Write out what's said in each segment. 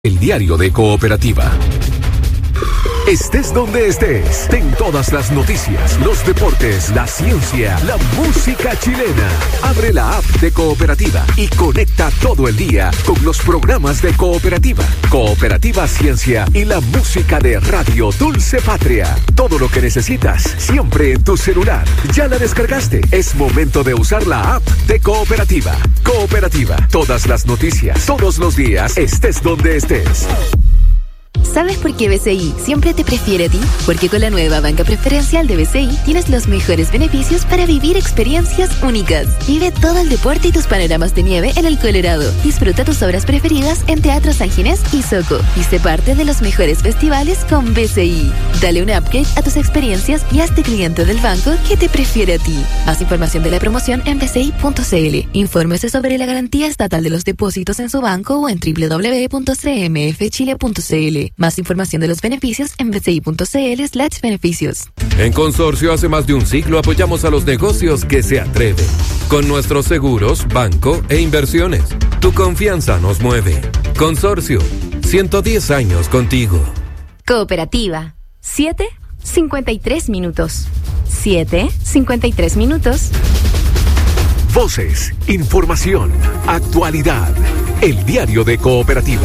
El diario de Cooperativa. Estés donde estés, ten todas las noticias, los deportes, la ciencia, la música chilena. Abre la app de Cooperativa y conecta todo el día con los programas de Cooperativa, Cooperativa Ciencia y la música de Radio Dulce Patria. Todo lo que necesitas, siempre en tu celular. ¿Ya la descargaste? Es momento de usar la app de Cooperativa. Cooperativa, todas las noticias, todos los días, estés donde estés. ¿Sabes por qué BCI siempre te prefiere a ti? Porque con la nueva banca preferencial de BCI tienes los mejores beneficios para vivir experiencias únicas. Vive todo el deporte y tus panoramas de nieve en el Colorado. Disfruta tus obras preferidas en Teatro San Ginés y Soco. Y sé parte de los mejores festivales con BCI. Dale un upgrade a tus experiencias y hazte cliente del banco que te prefiere a ti. Más información de la promoción en bci.cl. Infórmese sobre la garantía estatal de los depósitos en su banco o en www.cmfchile.cl. Más información de los beneficios en bci.cl/beneficios. En Consorcio hace más de un siglo apoyamos a los negocios que se atreven. Con nuestros seguros, banco e inversiones. Tu confianza nos mueve. Consorcio, 110 años contigo. Cooperativa. 7:53 minutos. 7:53 minutos. Voces, información, actualidad. El diario de Cooperativa.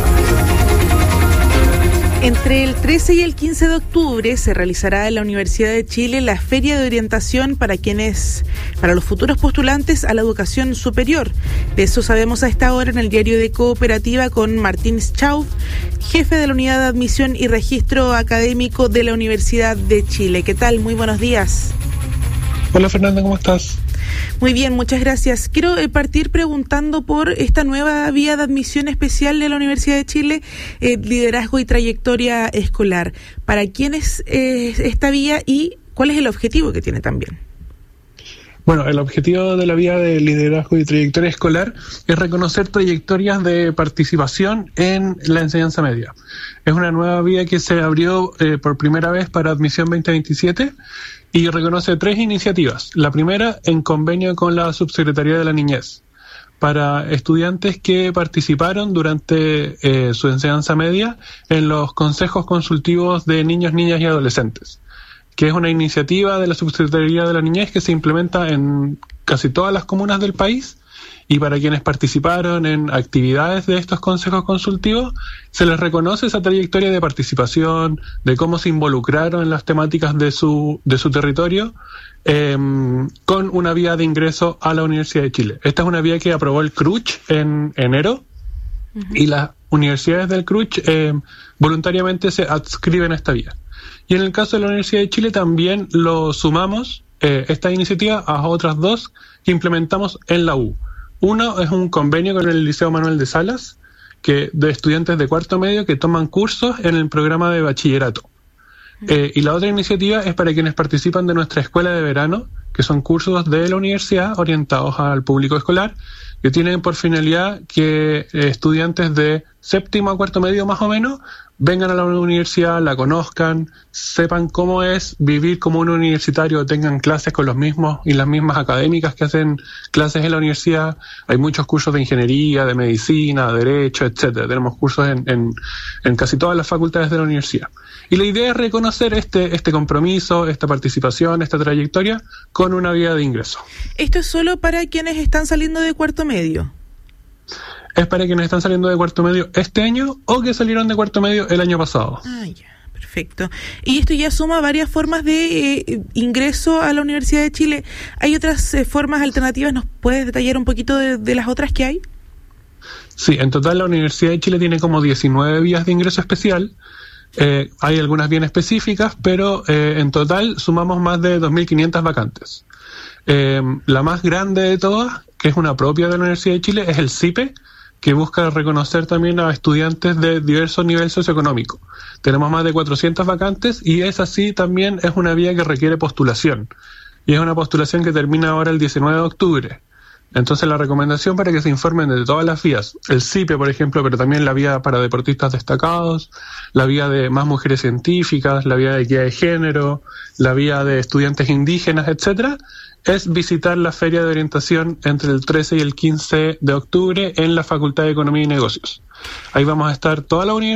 Entre el 13 y el 15 de octubre se realizará en la Universidad de Chile la Feria de Orientación para los futuros postulantes a la educación superior. De eso sabemos a esta hora en el diario de Cooperativa con Martín Schauf, jefe de la Unidad de Admisión y Registro Académico de la Universidad de Chile. ¿Qué tal? Muy buenos días. Hola Fernanda, ¿cómo estás? Muy bien, muchas gracias. Quiero partir preguntando por esta nueva vía de admisión especial de la Universidad de Chile, liderazgo y trayectoria escolar. ¿Para quién es esta vía y cuál es el objetivo que tiene también? Bueno, el objetivo de la vía de liderazgo y trayectoria escolar es reconocer trayectorias de participación en la enseñanza media. Es una nueva vía que se abrió por primera vez para admisión 2027 y reconoce 3 iniciativas. La primera, en convenio con la Subsecretaría de la Niñez, para estudiantes que participaron durante su enseñanza media en los consejos consultivos de niños, niñas y adolescentes, que es una iniciativa de la Subsecretaría de la Niñez que se implementa en casi todas las comunas del país, y para quienes participaron en actividades de estos consejos consultivos, se les reconoce esa trayectoria de participación, de cómo se involucraron en las temáticas de su territorio, con una vía de ingreso a la Universidad de Chile. Esta es una vía que aprobó el CRUCH en enero, y las universidades del CRUCH voluntariamente se adscriben a esta vía. Y en el caso de la Universidad de Chile también lo sumamos, esta iniciativa, a otras 2 que implementamos en la U. Uno es un convenio con el Liceo Manuel de Salas, de estudiantes de cuarto medio que toman cursos en el programa de bachillerato. Y la otra iniciativa es para quienes participan de nuestra escuela de verano, que son cursos de la universidad orientados al público escolar, que tienen por finalidad que estudiantes de séptimo a cuarto medio más o menos vengan a la universidad, la conozcan, sepan cómo es vivir como un universitario, tengan clases con los mismos y las mismas académicas que hacen clases en la universidad. Hay muchos cursos de ingeniería, de medicina, derecho, etcétera. Tenemos cursos en casi todas las facultades de la universidad. Y la idea es reconocer este compromiso, esta participación, esta trayectoria con una vía de ingreso. ¿Esto es solo para quienes están saliendo de cuarto medio? Es para quienes están saliendo de cuarto medio este año o que salieron de cuarto medio el año pasado. Ah, ya, perfecto. Y esto ya suma varias formas de ingreso a la Universidad de Chile. ¿Hay otras formas alternativas? ¿Nos puedes detallar un poquito de las otras que hay? Sí, en total la Universidad de Chile tiene como 19 vías de ingreso especial. Hay algunas bien específicas, pero en total sumamos más de 2.500 vacantes. La más grande de todas, que es una propia de la Universidad de Chile, es el CIPE, que busca reconocer también a estudiantes de diversos niveles socioeconómicos. Tenemos más de 400 vacantes y esa sí también es una vía que requiere postulación. Y es una postulación que termina ahora el 19 de octubre. Entonces la recomendación para que se informen de todas las vías, el CIPE por ejemplo, pero también la vía para deportistas destacados, la vía de más mujeres científicas, la vía de equidad de género, la vía de estudiantes indígenas, etcétera, es visitar la feria de orientación entre el 13 y el 15 de octubre en la Facultad de Economía y Negocios. Ahí vamos a estar toda la universidad